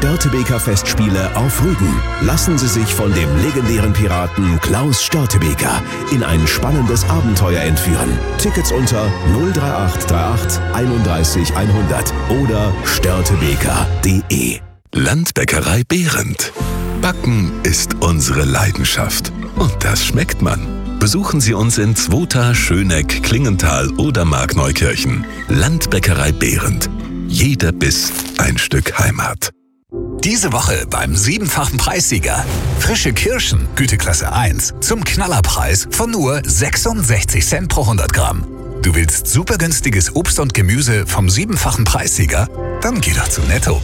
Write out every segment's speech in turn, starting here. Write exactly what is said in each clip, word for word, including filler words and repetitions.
Störtebeker Festspiele auf Rügen. Lassen Sie sich von dem legendären Piraten Klaus Störtebeker in ein spannendes Abenteuer entführen. Tickets unter null drei acht drei acht einunddreißig hundert oder störtebeker punkt de. Landbäckerei Behrendt. Backen ist unsere Leidenschaft. Und das schmeckt man. Besuchen Sie uns in Zwota, Schöneck, Klingenthal oder Markneukirchen. Landbäckerei Behrendt. Jeder Biss ein Stück Heimat. Diese Woche beim siebenfachen Preissieger. Frische Kirschen, Güteklasse eins, zum Knallerpreis von nur sechsundsechzig Cent pro hundert Gramm. Du willst super günstiges Obst und Gemüse vom siebenfachen Preissieger? Dann geh doch zu Netto.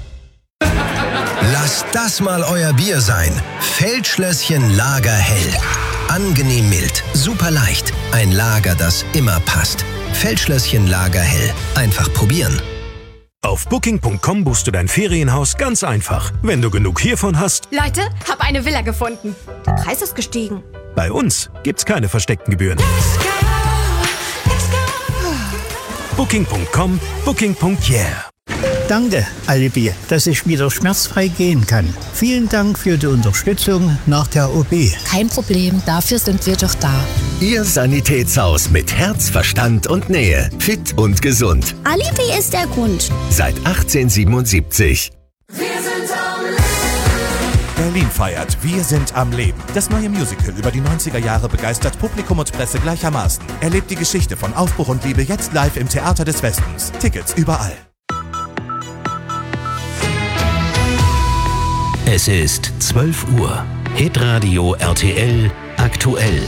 Lasst das mal euer Bier sein. Feldschlösschen Lager Hell. Angenehm mild, super leicht. Ein Lager, das immer passt. Feldschlösschen Lager Hell. Einfach probieren. Auf Booking Punkt com buchst du dein Ferienhaus ganz einfach. Wenn du genug hiervon hast. Leute, hab eine Villa gefunden. Der Preis ist gestiegen. Bei uns gibt's keine versteckten Gebühren. Let's go, let's go. Booking Punkt com, Booking Punkt yeah. Danke, Alibi, dass ich wieder schmerzfrei gehen kann. Vielen Dank für die Unterstützung nach der O P. Kein Problem, dafür sind wir doch da. Ihr Sanitätshaus mit Herz, Verstand und Nähe. Fit und gesund. Alibi ist der Grund. Seit achtzehnhundertsiebenundsiebzig. Wir sind am Leben. Berlin feiert Wir sind am Leben. Das neue Musical über die neunziger Jahre begeistert Publikum und Presse gleichermaßen. Erlebt die Geschichte von Aufbruch und Liebe jetzt live im Theater des Westens. Tickets überall. Es ist zwölf Uhr. Hitradio R T L aktuell.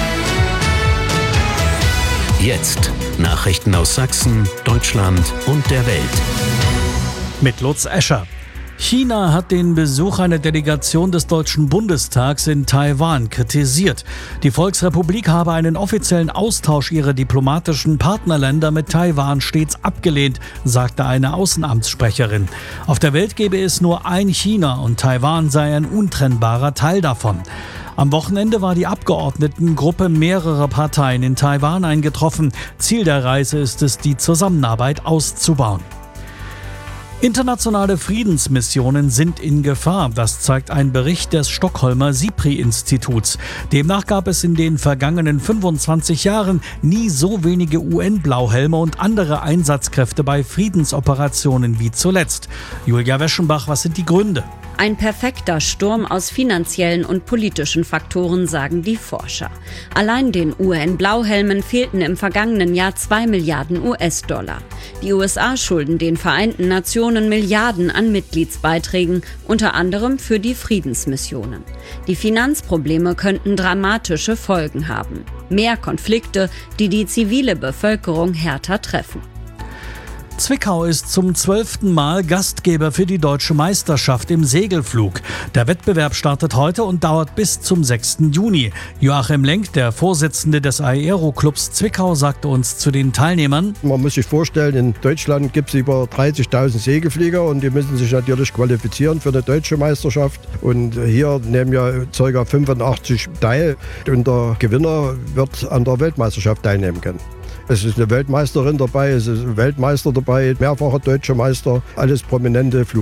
Jetzt Nachrichten aus Sachsen, Deutschland und der Welt. Mit Lutz Escher. China hat den Besuch einer Delegation des Deutschen Bundestags in Taiwan kritisiert. Die Volksrepublik habe einen offiziellen Austausch ihrer diplomatischen Partnerländer mit Taiwan stets abgelehnt, sagte eine Außenamtssprecherin. Auf der Welt gebe es nur ein China und Taiwan sei ein untrennbarer Teil davon. Am Wochenende war die Abgeordnetengruppe mehrerer Parteien in Taiwan eingetroffen. Ziel der Reise ist es, die Zusammenarbeit auszubauen. Internationale Friedensmissionen sind in Gefahr. Das zeigt ein Bericht des Stockholmer SIPRI-Instituts. Demnach gab es in den vergangenen fünfundzwanzig Jahren nie so wenige U N-Blauhelme und andere Einsatzkräfte bei Friedensoperationen wie zuletzt. Julia Weschenbach, was sind die Gründe? Ein perfekter Sturm aus finanziellen und politischen Faktoren, sagen die Forscher. Allein den U N-Blauhelmen fehlten im vergangenen Jahr zwei Milliarden U S-Dollar. Die U S A schulden den Vereinten Nationen Milliarden an Mitgliedsbeiträgen, unter anderem für die Friedensmissionen. Die Finanzprobleme könnten dramatische Folgen haben. Mehr Konflikte, die die zivile Bevölkerung härter treffen. Zwickau ist zum zwölften Mal Gastgeber für die Deutsche Meisterschaft im Segelflug. Der Wettbewerb startet heute und dauert bis zum sechsten Juni. Joachim Lenk, der Vorsitzende des Aero-Clubs Zwickau, sagte uns zu den Teilnehmern: Man muss sich vorstellen, in Deutschland gibt es über dreißigtausend Segelflieger und die müssen sich natürlich qualifizieren für eine deutsche Meisterschaft. Und hier nehmen ja ca. fünfundachtzig teil und der Gewinner wird an der Weltmeisterschaft teilnehmen können. Es ist eine Weltmeisterin dabei, es ist ein Weltmeister dabei, mehrfacher deutscher Meister, alles prominente Flug.